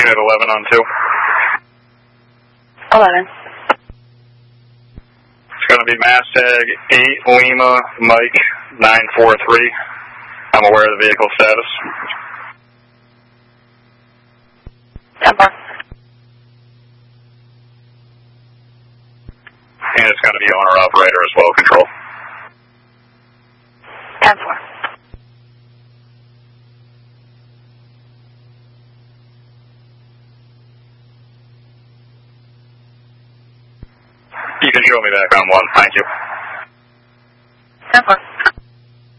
Unit 11 on 2. 11. It's going to be Mastag 8 Lima Mike 943. I'm aware of the vehicle status. 10-4. And it's going to be owner-operator as well, control. 10-4. You can show me back on 1, thank you. 10-4.